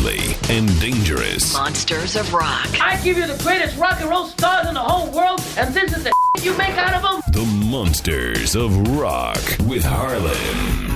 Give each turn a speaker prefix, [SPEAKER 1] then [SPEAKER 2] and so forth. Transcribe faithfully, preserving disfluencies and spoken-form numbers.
[SPEAKER 1] deadly and dangerous.
[SPEAKER 2] Monsters of Rock.
[SPEAKER 3] I give you the greatest rock and roll stars in the whole world, and this is the you make out of them?
[SPEAKER 1] The Monsters of Rock with Harlan.